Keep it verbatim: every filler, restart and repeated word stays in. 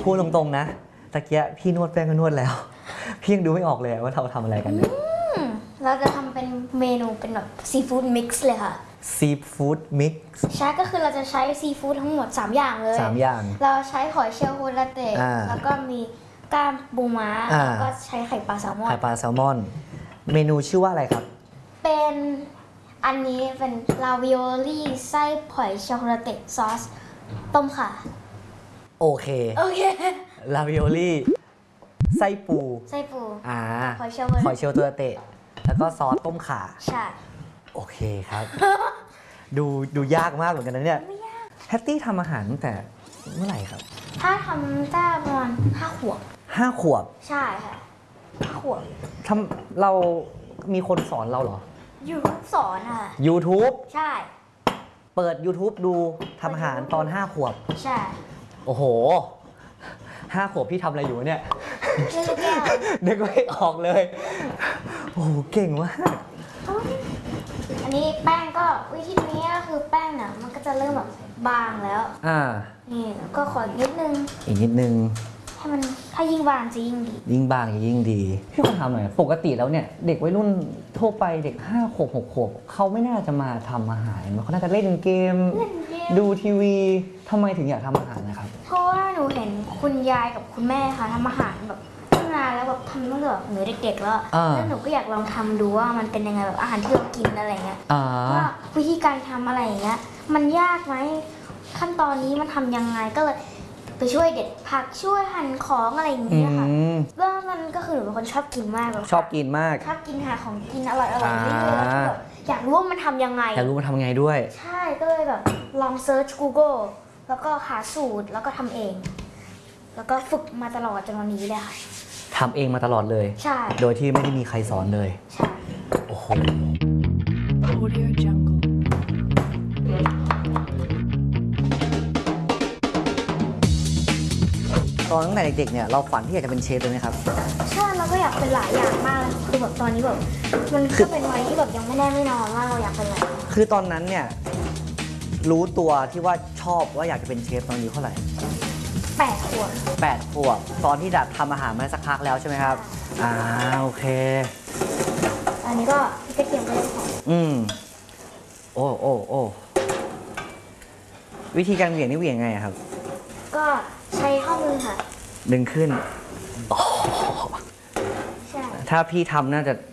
พูดตรงๆนะตะเกียพี่นวดแป้งก็นวดแล้วพี่ยังดูไม่ออกเลยว่าเราทำอะไรกันเนี่ยเราจะทำเป็นเมนูเป็นแบบซีฟู้ดมิกซ์เลยค่ะซีฟู้ดมิกซ์ใช่ก็คือเราจะใช้ซีฟู้ดทั้งหมดสามอย่างเลยสามอย่างเราใช้หอยเชลล์โฮราเตะแล้วก็มีก้ามปูม้าแล้วก็ใช้ไข่ปลาแซลมอนไข่ปลาแซลมอนเมนูชื่อว่าอะไรครับเป็นอันนี้เป็นลาวิโอลี่ไส้หอยเชลล์โฮราเตะซอสต้มค่ะโอเคโอเคลาวิโอลี่ไส้ปูไส้ปูอ่าหอยเชลล์หอยเชลล์ตัวเตะแล้วก็ซอสต้มข่าใช่โอเคครับดูดูยากมากเหมือนกันนะเนี่ยไม่ยากแพตตี้ทำอาหารตั้งแต่เมื่อไหร่ครับถ้าทำได้ประมาณห้าขวบห้าขวบใช่ค่ะห้าขวบทำเรามีคนสอนเราเหรอ YouTube สอนค่ะ YouTube ใช่เปิด YouTube ดูทำอาหารตอนห้าขวบใช่โอ้โหห้าขวบพี่ทำอะไรอยู่เนี่ยเล่นแก้วนึกไม่ออกเลยโอ้โหเก่งมากอันนี้แป้งก็วิธีนี้ก็คือแป้งน่ะมันก็จะเริ่มแบบบางแล้วอ่านี่ก็ขอนิดนึงอีกนิดนึงให้มันถ้ายิ่งบางจะยิ่งดียิ่งบางยิ่งดีพี่ขอถามหน่อยปกติแล้วเนี่ยเด็กวัยรุ่นทั่วไปเด็กห้าขวบหกขวบเขาไม่น่าจะมาทำอาหารเขาน่าจะเล่นเกมดูทีวีทำไมถึงอยากทำอาหารนะครับเพราะว่าหนูเห็นคุณยายกับคุณแม่ค่ะทำอาหารแบบตั้งนานแล้วแบบทำตั้งแต่แบบหนูเด็กๆแล้วแล้วหนูก็อยากลองทำดูว่ามันเป็นยังไงแบบอาหารที่เรากินอะไรเงี้ยว่าวิธีการทำอะไรอย่างเงี้ยมันยากไหมขั้นตอนนี้มันทำยังไงก็เลยไปช่วยเด็ดผักช่วยหั่นของอะไรอย่างเงี้ยค่ะเรื่องนั้นก็คือหนูเป็นคนชอบกินมากแบบชอบกินมากชอบกินหาของกินอร่อยอร่อยเรื่อยๆแบบอยากรู้ว่ามันทำยังไงอยากรู้มันทำยังไงด้วยใช่ก็เลยแบบลองเซิร์ช Google แล้วก็หาสูตรแล้วก็ทำเองแล้วก็ฝึกมาตลอดจนวันนี้เลยค่ะทำเองมาตลอดเลยใช่โดยที่ไม่ได้มีใครสอนเลยใช่โอ้โหตอนตั้งแต่เด็กๆเนี่ยเราฝันที่อยากจะเป็นเชฟเลยไหมครับใช่เราก็อยากเป็นหลายอย่างมากเลยคือแบบตอนนี้แบบมันก็เป็นวัยที่แบบยังไม่แน่ไม่นอนว่าเราอยากเป็นอะไรคือตอนนั้นเนี่ยรู้ตัวที่ว่าชอบว่าอยากจะเป็นเชฟตอนอายุเท่าไหร่แปดขวบแปดขวบตอนที่ดัดทำอาหารมาสักพักแล้วใช่ไหมครับอ่าโอเคอันนี้ก็พี่ก็เตรียมไปเลยค่ะอืมโอ้โอ้โอ้วิธีการเหวี่ยงนี่เหวี่ยงไงครับก็ใช้ข้อมือค่ะดึงขึ้นใช่ถ้าพี่ทำน่าจะ